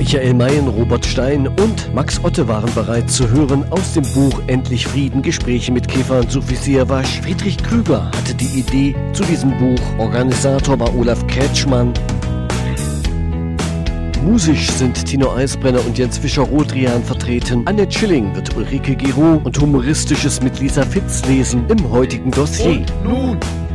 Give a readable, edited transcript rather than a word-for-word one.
Michael Mayen, Robert Stein und Max Otte waren bereits zu hören aus dem Buch Endlich Frieden, Gespräche mit Käfer und Sophie Siavash. Friedrich Krüger hatte die Idee zu diesem Buch. Organisator war Olaf Kretschmann. Musisch sind Tino Eisbrenner und Jens Fischer-Rodrian vertreten. Annette Schilling wird Ulrike Giroux und Humoristisches mit Lisa Fitz lesen im heutigen Dossier. Und nun